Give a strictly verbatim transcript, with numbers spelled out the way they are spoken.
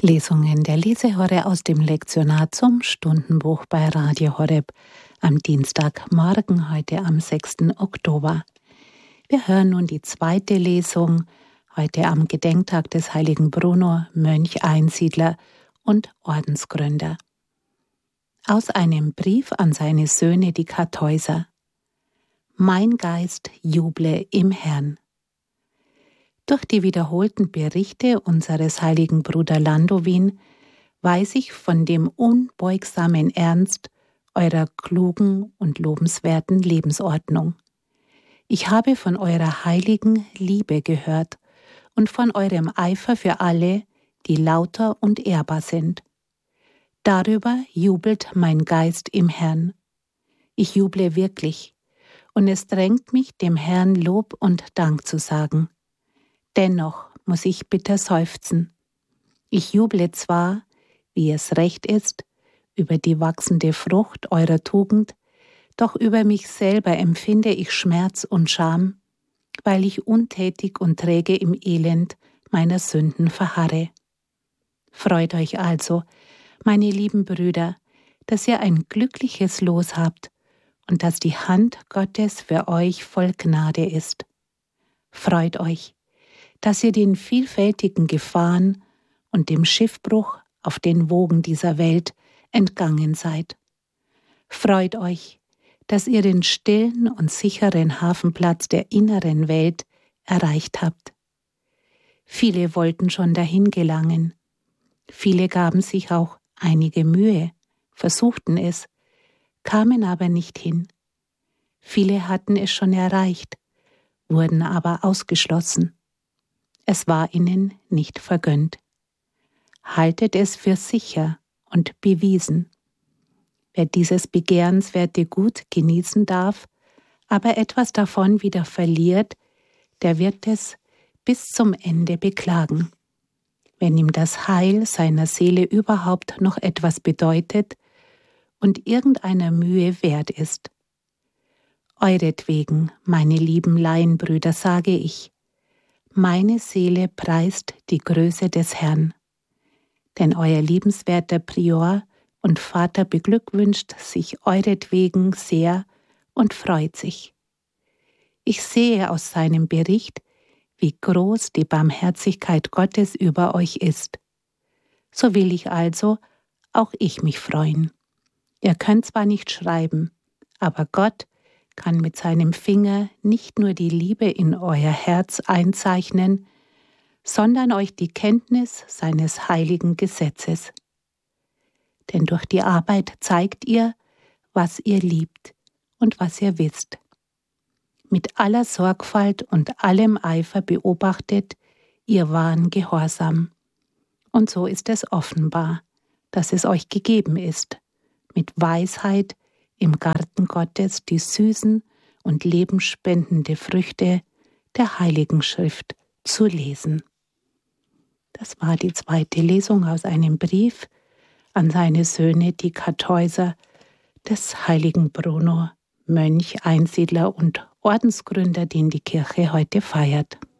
Lesungen der Lesehorre aus dem Lektionar zum Stundenbuch bei Radio Horeb am Dienstagmorgen, heute am sechsten Oktober. Wir hören nun die zweite Lesung, heute am Gedenktag des heiligen Bruno, Mönch, Einsiedler und Ordensgründer. Aus einem Brief an seine Söhne, die Kartäuser. Mein Geist juble im Herrn. Durch die wiederholten Berichte unseres heiligen Bruder Landowin weiß ich von dem unbeugsamen Ernst eurer klugen und lobenswerten Lebensordnung. Ich habe von eurer heiligen Liebe gehört und von eurem Eifer für alle, die lauter und ehrbar sind. Darüber jubelt mein Geist im Herrn. Ich juble wirklich, und es drängt mich, dem Herrn Lob und Dank zu sagen. Dennoch muss ich bitter seufzen. Ich juble zwar, wie es recht ist, über die wachsende Frucht eurer Tugend, doch über mich selber empfinde ich Schmerz und Scham, weil ich untätig und träge im Elend meiner Sünden verharre. Freut euch also, meine lieben Brüder, dass ihr ein glückliches Los habt und dass die Hand Gottes für euch voll Gnade ist. Freut euch, dass ihr den vielfältigen Gefahren und dem Schiffbruch auf den Wogen dieser Welt entgangen seid. Freut euch, dass ihr den stillen und sicheren Hafenplatz der inneren Welt erreicht habt. Viele wollten schon dahin gelangen. Viele gaben sich auch einige Mühe, versuchten es, kamen aber nicht hin. Viele hatten es schon erreicht, wurden aber ausgeschlossen. Es war ihnen nicht vergönnt. Haltet es für sicher und bewiesen. Wer dieses begehrenswerte Gut genießen darf, aber etwas davon wieder verliert, der wird es bis zum Ende beklagen. Wenn ihm das Heil seiner Seele überhaupt noch etwas bedeutet und irgendeiner Mühe wert ist. Euretwegen, meine lieben Laienbrüder, sage ich, meine Seele preist die Größe des Herrn. Denn euer liebenswerter Prior und Vater beglückwünscht sich euretwegen sehr und freut sich. Ich sehe aus seinem Bericht, wie groß die Barmherzigkeit Gottes über euch ist. So will ich also auch ich mich freuen. Ihr könnt zwar nicht schreiben, aber Gott kann mit seinem Finger nicht nur die Liebe in euer Herz einzeichnen, sondern euch die Kenntnis seines heiligen Gesetzes. Denn durch die Arbeit zeigt ihr, was ihr liebt und was ihr wisst. Mit aller Sorgfalt und allem Eifer beobachtet ihr wahren Gehorsam. Und so ist es offenbar, dass es euch gegeben ist, mit Weisheit im Garten Gottes die süßen und lebensspendende Früchte der Heiligen Schrift zu lesen. Das war die zweite Lesung aus einem Brief an seine Söhne, die Kartäuser des heiligen Bruno, Mönch, Einsiedler und Ordensgründer, den die Kirche heute feiert.